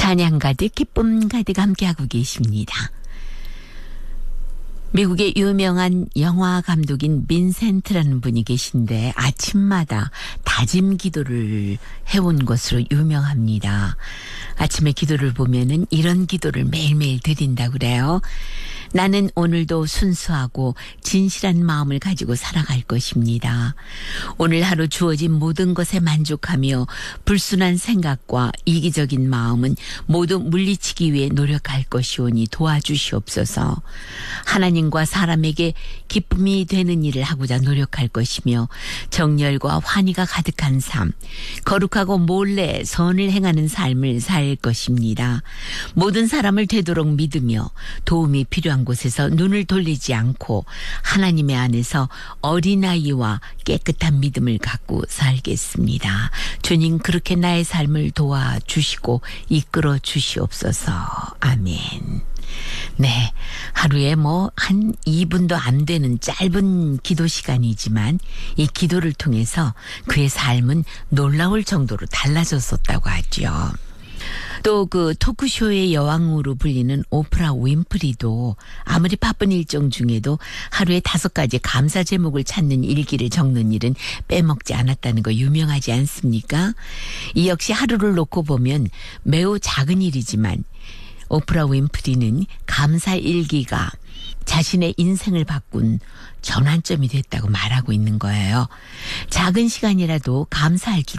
찬양 가득 기쁨 가득 함께하고 계십니다. 미국의 유명한 영화 감독인 빈센트라는 분이 계신데 아침마다 다짐 기도를 해온 것으로 유명합니다. 아침에 기도를 보면은 이런 기도를 매일매일 드린다고 그래요. 나는 오늘도 순수하고 진실한 마음을 가지고 살아갈 것입니다. 오늘 하루 주어진 모든 것에 만족하며 불순한 생각과 이기적인 마음은 모두 물리치기 위해 노력할 것이오니 도와주시옵소서. 하나님과 사람에게 기쁨이 되는 일을 하고자 노력할 것이며 정열과 환희가 가득한 삶, 거룩하고 몰래 선을 행하는 삶을 살 것입니다. 모든 사람을 되도록 믿으며 도움이 필요한 곳에서 눈을 돌리지 않고 하나님의 안에서 어린아이와 깨끗한 믿음을 갖고 살겠습니다. 주님 그렇게 나의 삶을 도와주시고 이끌어 주시옵소서. 아멘. 네, 하루에 한 2분도 안 되는 짧은 기도 시간이지만 이 기도를 통해서 그의 삶은 놀라울 정도로 달라졌었다고 하죠. 또 그 토크쇼의 여왕으로 불리는 오프라 윈프리도 아무리 바쁜 일정 중에도 하루에 5가지 감사 제목을 찾는 일기를 적는 일은 빼먹지 않았다는 거 유명하지 않습니까? 이 역시 하루를 놓고 보면 매우 작은 일이지만 오프라 윈프리는 감사 일기가 자신의 인생을 바꾼 전환점이 됐다고 말하고 있는 거예요. 작은 시간이라도 감사할 줄